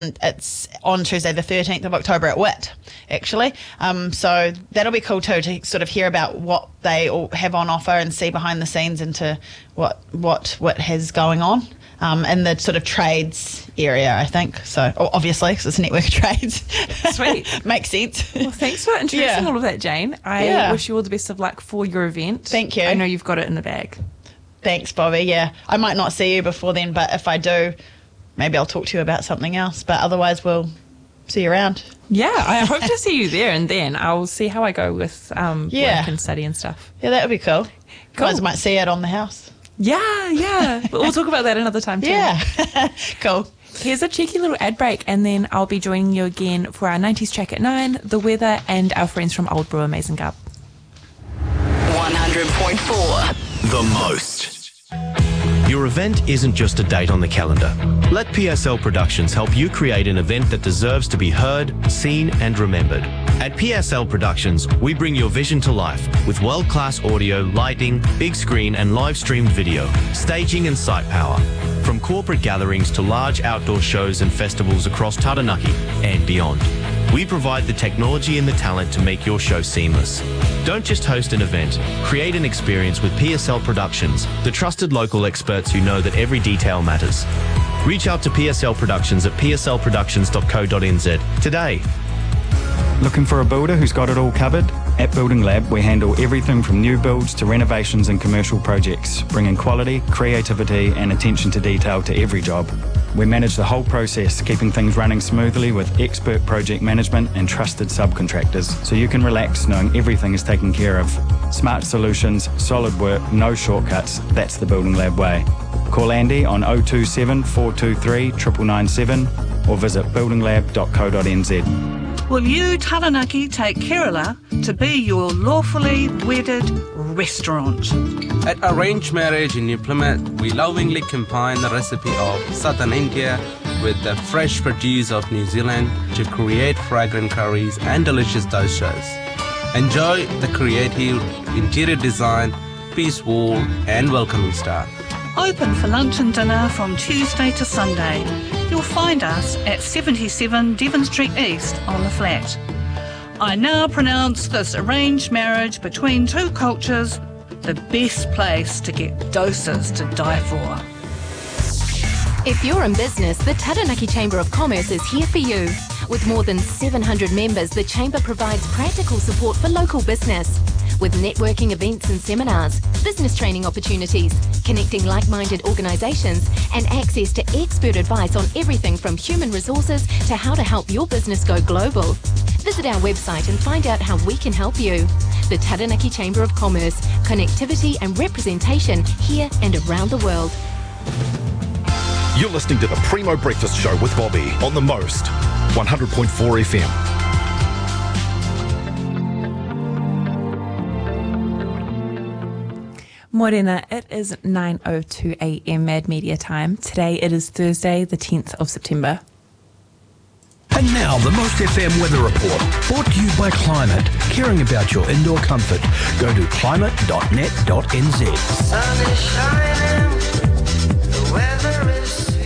It's on Tuesday the 13th of October at WIT, actually. So that'll be cool too, to sort of hear about what they all have on offer and see behind the scenes into what WIT has going on in the sort of trades area, I think. So obviously, because it's a network of trades. Sweet. Makes sense. Well, thanks for introducing all of that, Jane. I wish you all the best of luck for your event. Thank you. I know you've got it in the bag. Thanks, Bobby. Yeah, I might not see you before then, but if I do, maybe I'll talk to you about something else. But otherwise, we'll see you around. Yeah, I hope to see you there, and then I'll see how I go with work and study and stuff. Yeah, that would be cool. Guys might see it on the house. Yeah. We'll talk about that another time too. Yeah, cool. Here's a cheeky little ad break, and then I'll be joining you again for our 90s track at 9, the weather, and our friends from Old Brew Amazing Gub. 100.4 The most. Your event isn't just a date on the calendar. Let PSL Productions help you create an event that deserves to be heard, seen and remembered. At PSL Productions, we bring your vision to life with world-class audio, lighting, big screen and live-streamed video, staging and site power. From corporate gatherings to large outdoor shows and festivals across Taranaki and beyond. We provide the technology and the talent to make your show seamless. Don't just host an event, create an experience with PSL Productions, the trusted local experts who know that every detail matters. Reach out to PSL Productions at pslproductions.co.nz today. Looking for a builder who's got it all covered? At Building Lab, we handle everything from new builds to renovations and commercial projects, bringing quality, creativity and attention to detail to every job. We manage the whole process, keeping things running smoothly with expert project management and trusted subcontractors, so you can relax knowing everything is taken care of. Smart solutions, solid work, no shortcuts. That's the Building Lab way. Call Andy on 027 423 997 or visit buildinglab.co.nz. Will you, Taranaki, take Kerala to be your lawfully wedded restaurant? At Arranged Marriage in New Plymouth, we lovingly combine the recipe of southern India with the fresh produce of New Zealand to create fragrant curries and delicious doshas. Enjoy the creative interior design, peaceful and welcoming style. Open for lunch and dinner from Tuesday to Sunday. You'll find us at 77 Devon Street East on the flat. I now pronounce this arranged marriage between two cultures the best place to get doses to die for. If you're in business, the Taranaki Chamber of Commerce is here for you. With more than 700 members, the Chamber provides practical support for local business. With networking events and seminars, business training opportunities, connecting like-minded organisations and access to expert advice on everything from human resources to how to help your business go global. Visit our website and find out how we can help you. The Taranaki Chamber of Commerce, connectivity and representation here and around the world. You're listening to the Primo Breakfast Show with Bobby on The Most, 100.4 FM. Morena, it is 9:02 a.m. Mad Media time. Today it is Thursday, the 10th of September. And now the Most FM Weather Report, brought to you by Climate, caring about your indoor comfort. Go to climate.net.nz. Sun is shining, the weather is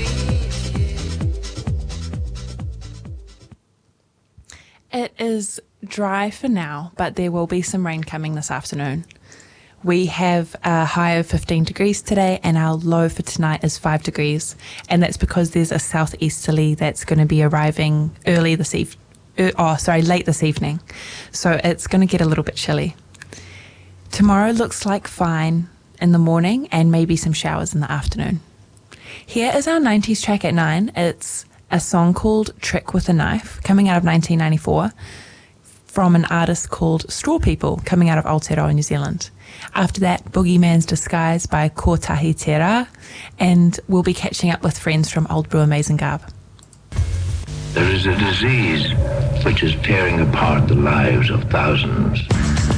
sweet. It is dry for now, but there will be some rain coming this afternoon. We have a high of 15 degrees today and our low for tonight is 5 degrees. And that's because there's a southeasterly that's going to be arriving late this evening. So it's going to get a little bit chilly. Tomorrow looks like fine in the morning and maybe some showers in the afternoon. Here is our 90s track at 9. It's a song called Trick with a Knife, coming out of 1994, from an artist called Straw People, coming out of Aotearoa, New Zealand. After that, Boogeyman's Disguise by Kotahi Te Ra, and we'll be catching up with friends from Old Brew Amazing Gub. There is a disease which is tearing apart the lives of thousands.